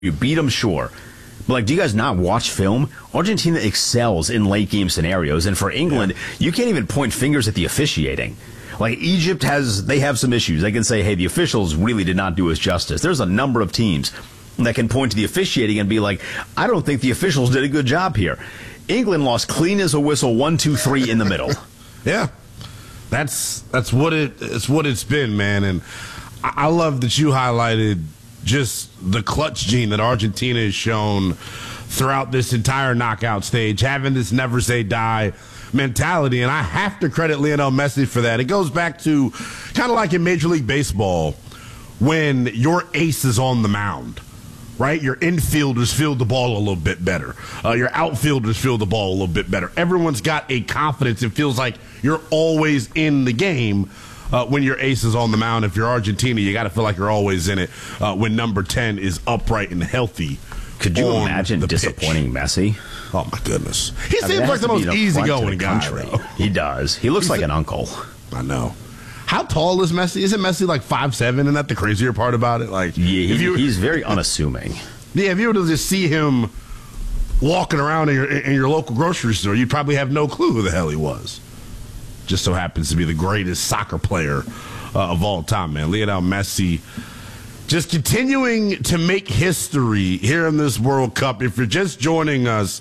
You beat them, sure. But, like, do you guys not watch film? Argentina excels in late-game scenarios, and for England, you can't even point fingers at the officiating. Like, Egypt they have some issues. They can say, hey, the officials really did not do us justice. There's a number of teams that can point to the officiating and be like, I don't think the officials did a good job here. England lost clean as a whistle, 1, 2, 3 in the middle. Yeah. That's what it's been, man. And I love that you highlighted just the clutch gene that Argentina has shown throughout this entire knockout stage, having this never say die mentality. And I have to credit Lionel Messi for that. It goes back to kind of like in Major League Baseball when your ace is on the mound, right? Your infielders field the ball a little bit better. Your outfielders field the ball a little bit better. Everyone's got a confidence. It feels like you're always in the game. When your ace is on the mound. If you're Argentina, you got to feel like you're always in it when number 10 is upright and healthy. Could you imagine disappointing Messi? Oh, my goodness. He seems like the most easygoing guy. He does. He looks like an uncle. I know. How tall is Messi? Isn't Messi like 5'7"? Isn't that the crazier part about it? Like, yeah, he's very unassuming. Yeah, if you were to just see him walking around in your local grocery store, you'd probably have no clue who the hell he was. Just so happens to be the greatest soccer player of all time, man. Lionel Messi just continuing to make history here in this World Cup. If you're just joining us,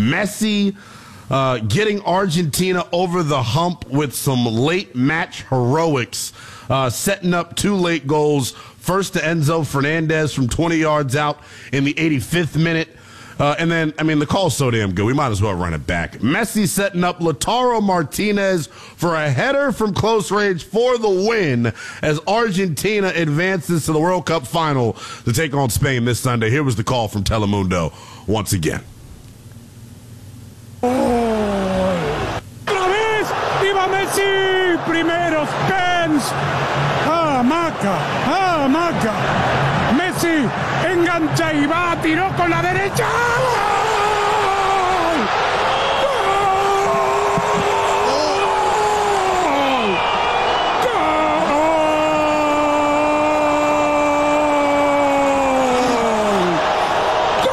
Messi getting Argentina over the hump with some late match heroics, setting up 2 late goals. First to Enzo Fernandez from 20 yards out in the 85th minute. And then, I mean, the call's so damn good, we might as well run it back. Messi setting up Lautaro Martinez for a header from close range for the win as Argentina advances to the World Cup final to take on Spain this Sunday. Here was the call from Telemundo once again. Otra vez, ¡viva Messi! Primero Spence. Maca. Messi engancha y va, tiró con la derecha. ¡Gol!